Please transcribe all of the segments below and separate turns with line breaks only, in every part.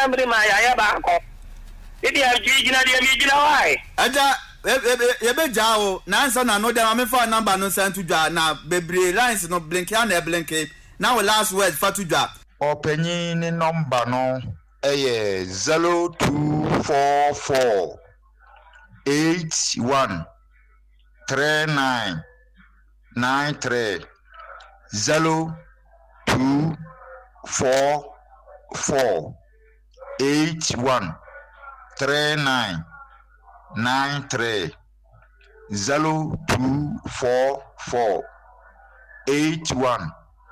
Somebody my ayaba. If you have Gina, why?
Aja, Jao, Nansen, I know that I'm for a number no sent to Jar now, baby lines no blinky and a blinky. Now, last word for to drop.
Opening number no, 0244 81 39 93 0244 81 39 93 0244 81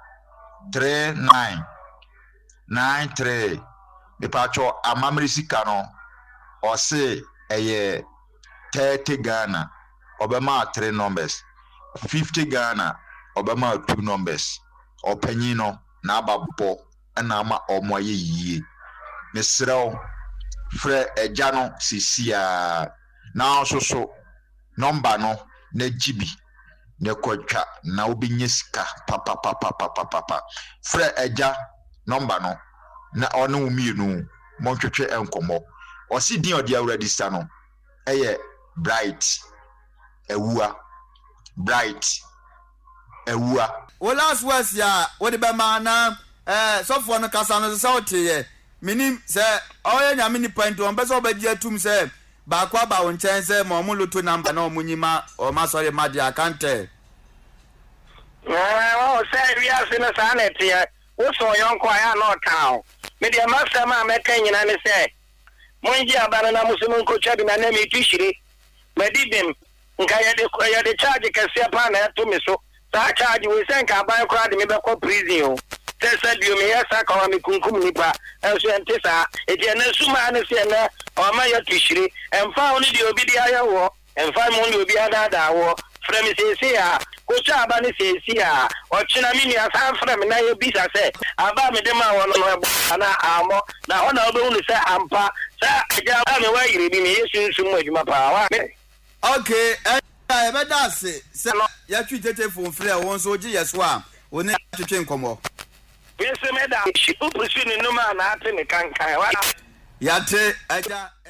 39 93 Mepacho amamrisika no or say 30 Ghana Obama 3 numbers 50 Ghana Obama 2 numbers or penino na babbo anama omoye yi mesrel fre ejano sisia na so number no na jibi ne kwatwa na obinye sika papa fre eja number no na ono mienu montwetwe enkomo osi din odi awradista no bright ewua
Well, last words ya what the man so for no kasano sauti minim say oya nya mini point on beso obadia tum say ba kwa ba won chen say mo mu luto number na omunyima o ma sorry ma dia kante
say we are in a sanity wo so yon kwa ya no town me dia master ma me kan nyina ne say monji abana na musumun ko chabi na me tishiri medibem nka ya de charge kase pa na to me so ta charge we say nka ban kra de me be ko prison o tesa dio me yasa ka wa me kunkum nipa enso entesa eti na suma na se na o ma ya tishiri emfa oni de obi dia ya wo emfa mo ni obi ada wo frem se ya ko cha aba ni se ya o china mi ni asa frem na ye bisa se aba me de ma wo no na amo na ona obi unu se ampa sa ja ba me wa yire bi me yesu nsu mo adwuma pa wa
okay better say ya twitete phone free won so gi yeso a oni twetwe nkomo
yes me da shi upusu ni numa na ate me kankan wa
ya te aja